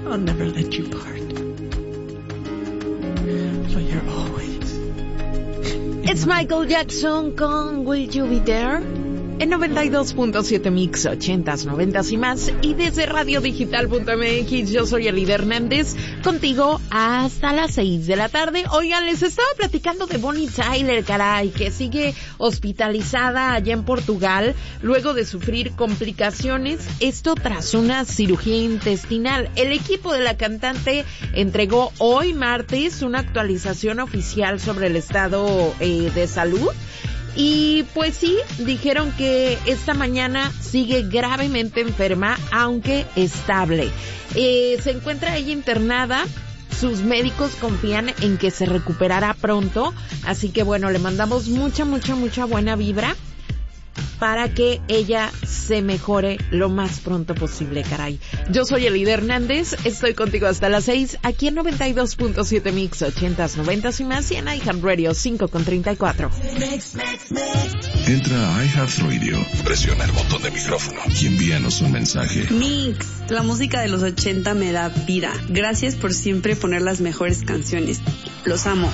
I'll never let you part. For you're always. It's Michael Jackson con Will You Be There? En 92.7 Mix, 80s, 90s y más. Y desde radiodigital.mx, yo soy Elida Hernández, contigo hasta las 6 de la tarde. Oigan, les estaba platicando de Bonnie Tyler, caray, que sigue hospitalizada allá en Portugal, luego de sufrir complicaciones, esto tras una cirugía intestinal. El equipo de la cantante entregó hoy martes una actualización oficial sobre el estado de salud. Y pues sí, dijeron que esta mañana sigue gravemente enferma, aunque estable. Se encuentra ella internada. Sus médicos confían en que se recuperará pronto. Así que bueno, le mandamos mucha buena vibra para que ella se mejore lo más pronto posible, caray. Yo soy Elida Hernández, estoy contigo hasta las 6, aquí en 92.7 Mix, 80s, 90s y más, y en iHeartRadio 5.34. Entra a iHeartRadio, presiona el botón de micrófono y envíanos un mensaje. Mix, la música de los 80 me da vida. Gracias por siempre poner las mejores canciones. Los amo.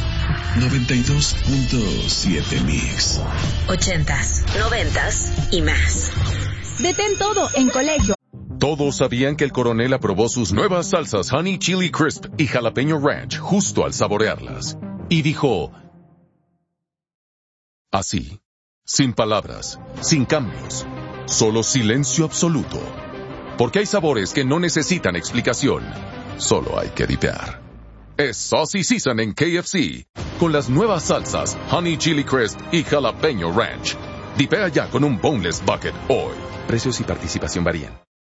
92.7 Mix. 80s, 90s y más. Detén todo en Colegio. Todos sabían que el coronel aprobó sus nuevas salsas Honey Chili Crisp y Jalapeño Ranch justo al saborearlas. Y dijo, así, sin palabras, sin cambios, solo silencio absoluto. Porque hay sabores que no necesitan explicación, solo hay que dipear. Es Saucy Season en KFC, con las nuevas salsas Honey Chili Crisp y Jalapeño Ranch. Dipea ya con un Boneless Bucket hoy. Precios y participación varían.